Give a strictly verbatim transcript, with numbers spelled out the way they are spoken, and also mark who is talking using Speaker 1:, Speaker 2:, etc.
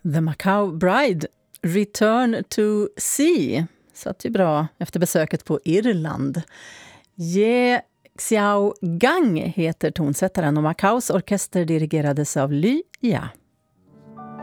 Speaker 1: The Macau Bride, Return to Sea. Satt ju bra efter besöket på Irland. Ye Xiao Gang heter tonsättaren och Macaus orkester dirigerades av Lü Ya.